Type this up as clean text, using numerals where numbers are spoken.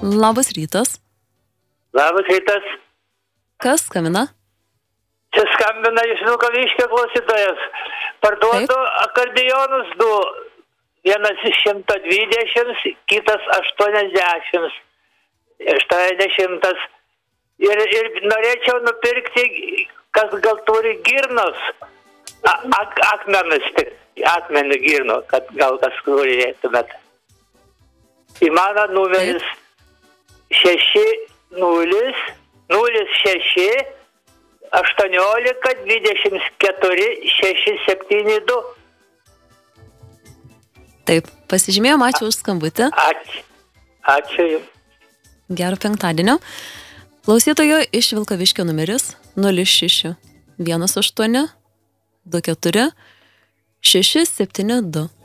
Labas rytas. Labas rytas. Kas skambina? Čia skambina iš Vilkaviškio klausytojas. Parduodu akordeonus du. Vienas 120, kitas 80. 80. Ir norėčiau nupirkti, kas gal turi girnos. Akmenų girno, kad gal kas turėtumėt. Į mano numeris 60 06 18 24 672. Taip, pasižymėjom, ačiū už skambutį. Ačiū jums. Gero penktadienio. Klausytojo iš Vilkaviškio numeris 06 18 24 672.